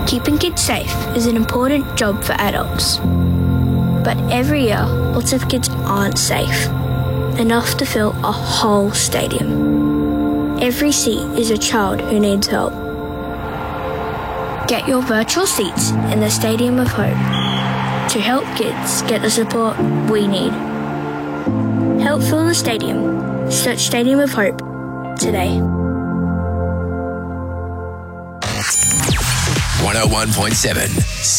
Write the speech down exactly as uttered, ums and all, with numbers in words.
Keeping kids safe is an important job for adults. But every year, lots of kids aren't safe enough to fill a whole stadium. Every seat is a child who needs help. Get your virtual seats in the Stadium of Hope to help kids get the support we need. Help fill the stadium. Search Stadium of Hope today. one oh one point seven